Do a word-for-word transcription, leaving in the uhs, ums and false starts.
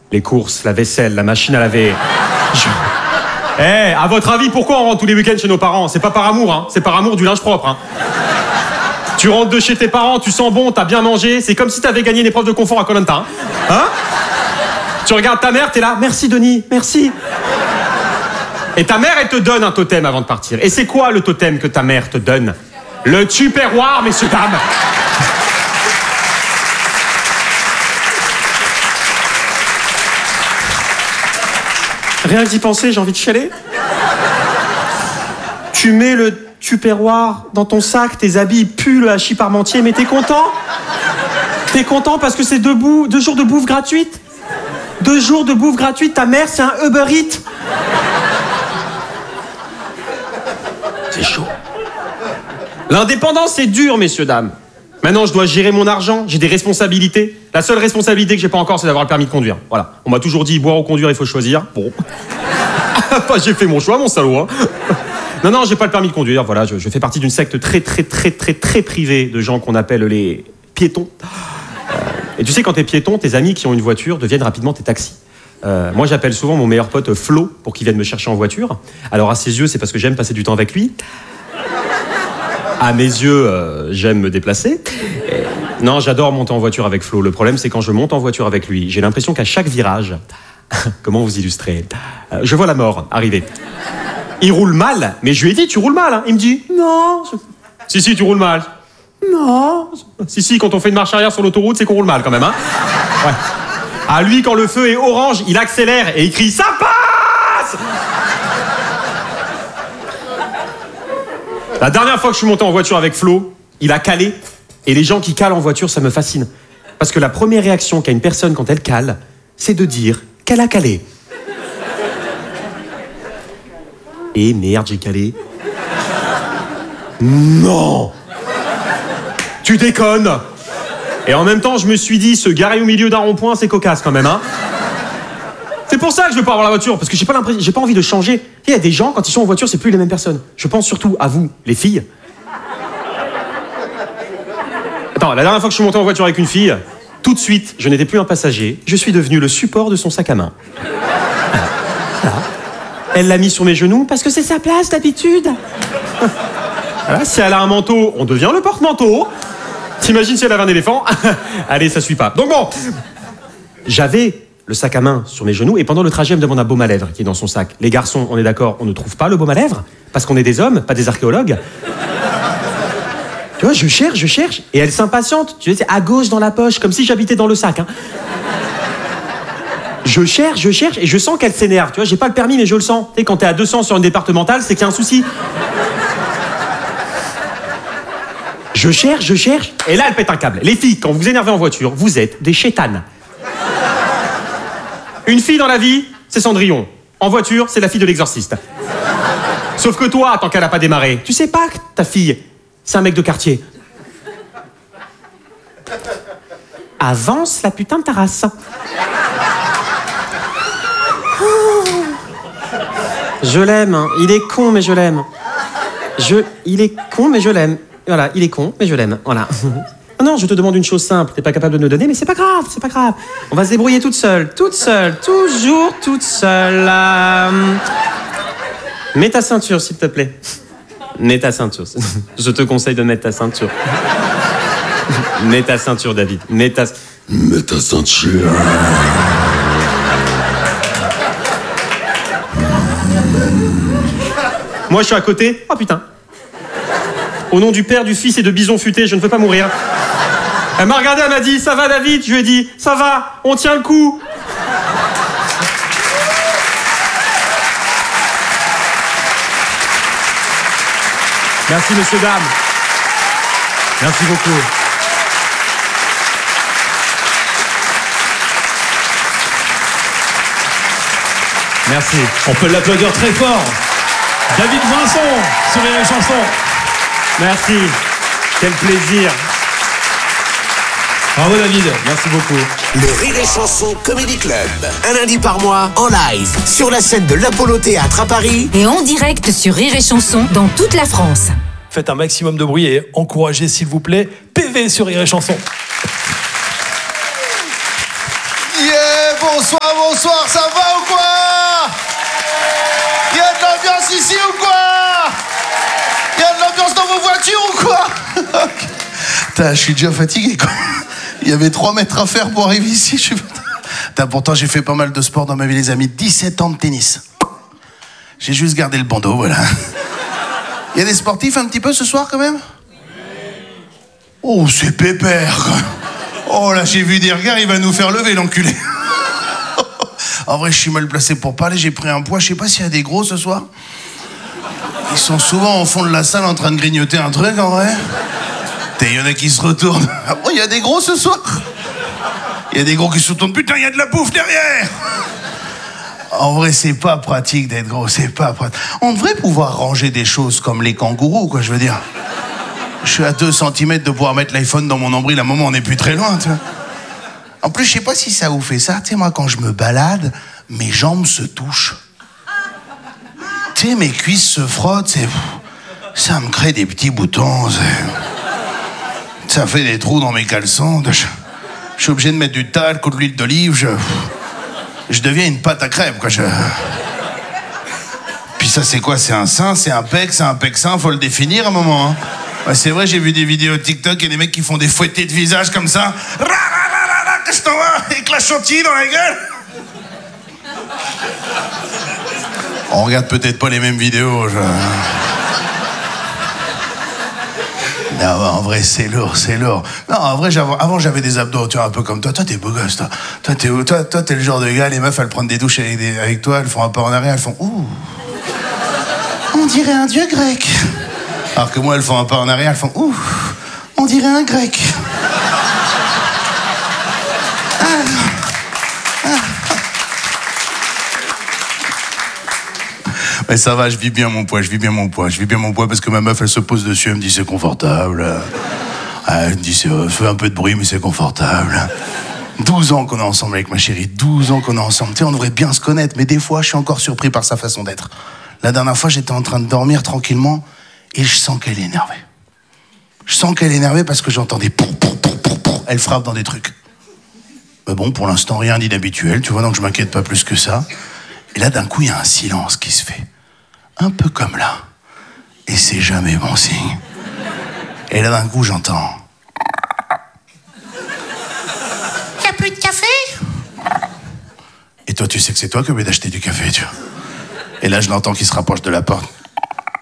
Les courses, la vaisselle, la machine à laver. Je... Eh, hey, à votre avis, pourquoi on rentre tous les week-ends chez nos parents? C'est pas par amour, hein. C'est par amour du linge propre, hein. Tu rentres de chez tes parents, tu sens bon, t'as bien mangé. C'est comme si t'avais gagné une épreuve de confort à Koh Lanta, hein. Hein? Tu regardes ta mère, t'es là, merci Denis, merci. Et ta mère, elle te donne un totem avant de partir. Et c'est quoi le totem que ta mère te donne? Le tupperware, messieurs, dames. Rien que d'y penser, j'ai envie de chialer. Tu mets le tupperware dans ton sac, tes habits puent le hachis parmentier, mais t'es content? T'es content parce que c'est deux, bou- deux jours de bouffe gratuite? Deux jours de bouffe gratuite, ta mère, c'est un Uber Eats. C'est chaud. L'indépendance, c'est dur, messieurs, dames. Maintenant, je dois gérer mon argent, j'ai des responsabilités. La seule responsabilité que j'ai pas encore, c'est d'avoir le permis de conduire. Voilà. On m'a toujours dit, boire ou conduire, il faut choisir. Bon. J'ai fait mon choix, mon salaud. Hein. Non, non, j'ai pas le permis de conduire. Voilà, je, je fais partie d'une secte très, très, très, très, très privée de gens qu'on appelle les piétons. Euh, et tu sais, quand t'es piéton, tes amis qui ont une voiture deviennent rapidement tes taxis. Euh, moi, j'appelle souvent mon meilleur pote Flo pour qu'il vienne me chercher en voiture. Alors, à ses yeux, c'est parce que j'aime passer du temps avec lui. À mes yeux, euh, j'aime me déplacer. Et... Non, j'adore monter en voiture avec Flo. Le problème, c'est quand je monte en voiture avec lui, j'ai l'impression qu'à chaque virage, comment vous illustrer, euh, je vois la mort arriver. Il roule mal, mais je lui ai dit, tu roules mal. Hein. Il me dit, non. Si, si, tu roules mal. Non. Si, si, quand on fait une marche arrière sur l'autoroute, c'est qu'on roule mal quand même. Hein. Ouais. À lui, quand le feu est orange, il accélère et il crie, ça passe! La dernière fois que je suis monté en voiture avec Flo, il a calé. Et les gens qui calent en voiture, ça me fascine. Parce que la première réaction qu'a une personne quand elle cale, c'est de dire qu'elle a calé. Et merde, j'ai calé. Non! Tu déconnes! Et en même temps, je me suis dit, se garer au milieu d'un rond-point, c'est cocasse quand même, hein? C'est pour ça que je veux pas avoir la voiture, parce que j'ai pas l'impression, j'ai pas envie de changer. Il y a des gens, quand ils sont en voiture, c'est plus les mêmes personnes. Je pense surtout à vous, les filles. Attends, la dernière fois que je suis monté en voiture avec une fille, tout de suite, je n'étais plus un passager, je suis devenu le support de son sac à main. Voilà. Voilà. Elle l'a mis sur mes genoux, parce que c'est sa place d'habitude. Voilà. Si elle a un manteau, on devient le porte-manteau. T'imagines si elle avait un éléphant? Allez, ça suit pas. Donc bon, j'avais le sac à main sur mes genoux, et pendant le trajet, elle me demande un baume à lèvres qui est dans son sac. Les garçons, on est d'accord, on ne trouve pas le baume à lèvres, parce qu'on est des hommes, pas des archéologues. Tu vois, je cherche, je cherche, et elle s'impatiente. Tu sais, c'est à gauche dans la poche, comme si j'habitais dans le sac. Hein. Je cherche, je cherche, et je sens qu'elle s'énerve. Tu vois, j'ai pas le permis, mais je le sens. Tu sais, quand t'es à deux cents sur une départementale, c'est qu'il y a un souci. Je cherche, je cherche, et là, elle pète un câble. Les filles, quand vous vous énervez en voiture, vous êtes des chétanes. Une fille dans la vie, c'est Cendrillon. En voiture, c'est la fille de l'exorciste. Sauf que toi, tant qu'elle a pas démarré, tu sais pas que ta fille, c'est un mec de quartier. Avance la putain de ta race. Oh. Je l'aime, hein. Il est con, mais je l'aime. Je... Il est con, mais je l'aime. Voilà, il est con, mais je l'aime. Voilà. Non, je te demande une chose simple. T'es pas capable de me le donner, mais c'est pas grave, c'est pas grave. On va se débrouiller toute seule, toute seule, toujours toute seule. Euh... Mets ta ceinture, s'il te plaît. Mets ta ceinture. Je te conseille de mettre ta ceinture. Mets ta ceinture, David. Mets ta... Mets ta ceinture. Moi, je suis à côté. Oh putain. Au nom du Père, du Fils et de Bison futé, je ne veux pas mourir. Elle m'a regardé, elle m'a dit, ça va David? Je lui ai dit, ça va, on tient le coup. Merci, messieurs, dames. Merci beaucoup. Merci. On peut l'applaudir très fort. David Vincent sur les chansons. Merci. Quel plaisir. Bravo David. Merci beaucoup. Le Rire et Chanson Comedy Club. Un lundi par mois, en live, sur la scène de l'Apollo Théâtre à Paris. Et en direct sur Rire et Chanson dans toute la France. Faites un maximum de bruit et encouragez s'il vous plaît P V sur Rire et Chanson. Yeah, bonsoir, bonsoir. bonsoir, ça va ou quoi? Y'a de l'ambiance ici ou quoi? Y'a de l'ambiance dans vos voitures ou quoi? Putain, je suis déjà fatigué, quoi. Il y avait trois mètres à faire pour arriver ici, je suis... Putain, pourtant, j'ai fait pas mal de sport dans ma vie, les amis. dix-sept ans de tennis. J'ai juste gardé le bandeau, voilà. Il y a des sportifs un petit peu ce soir, quand même? Oh, c'est pépère, quoi. Oh là, j'ai vu des regards, il va nous faire lever, l'enculé. En vrai, je suis mal placé pour parler, j'ai pris un poids, je sais pas s'il y a des gros ce soir. Ils sont souvent au fond de la salle en train de grignoter un truc, en vrai. Il y en a qui se retournent. Ah bon, il y a des gros ce soir? Il y a des gros qui se retournent. Putain, il y a de la bouffe derrière. En vrai, c'est pas pratique d'être gros, c'est pas pratique. On devrait pouvoir ranger des choses comme les kangourous, quoi, je veux dire. Je suis à deux centimètres de pouvoir mettre l'iPhone dans mon nombril, à un moment, on n'est plus très loin, tu vois. En plus, je sais pas si ça vous fait ça. Tu sais, moi, quand je me balade, mes jambes se touchent. Tu sais, mes cuisses se frottent, c'est... Ça me crée des petits boutons, c'est... Ça fait des trous dans mes caleçons. Je, je suis obligé de mettre du talc ou de l'huile d'olive. Je, je deviens une pâte à crêpes, quoi. Je... Puis ça, c'est quoi? C'est un sein, c'est un pec, c'est un pec-sein, faut le définir à un moment. Hein. Ouais, c'est vrai, j'ai vu des vidéos TikTok et des mecs qui font des fouettés de visage comme ça. Ra, ra, ra, ra, que je t'envoie avec la chantilly dans la gueule. On regarde peut-être pas les mêmes vidéos. Je... Non, en vrai, c'est lourd, c'est lourd. Non, en vrai, avant, j'avais des abdos, tu vois, un peu comme toi. Toi, t'es beau gosse, toi. Toi, t'es, toi, toi, t'es le genre de gars, les meufs, elles prennent des douches avec, des, avec toi, elles font un pas en arrière, elles font ouh. On dirait un dieu grec. Alors que moi, elles font un pas en arrière, elles font ouh. On dirait un grec. Ah. Ah. Mais ça va, je vis bien mon poids, je vis bien mon poids. Je vis bien mon poids parce que ma meuf, elle se pose dessus, elle me dit c'est confortable. Elle me dit c'est fait un peu de bruit, mais c'est confortable. douze ans qu'on est ensemble avec ma chérie, douze ans qu'on est ensemble. Tu sais, on devrait bien se connaître, mais des fois, je suis encore surpris par sa façon d'être. La dernière fois, j'étais en train de dormir tranquillement et je sens qu'elle est énervée. Je sens qu'elle est énervée parce que j'entends des poum, poum, poum, poum, poum. Elle frappe dans des trucs. Mais bon, pour l'instant, rien d'inhabituel, tu vois, donc je m'inquiète pas plus que ça. Et là, d'un coup, il y a un silence qui se fait. Un peu comme là. Et c'est jamais bon signe. Et là, d'un coup, j'entends... Y'a plus de café? Et toi, tu sais que c'est toi qui as oublié d'acheter du café, tu vois. Et là, je l'entends qui se rapproche de la porte.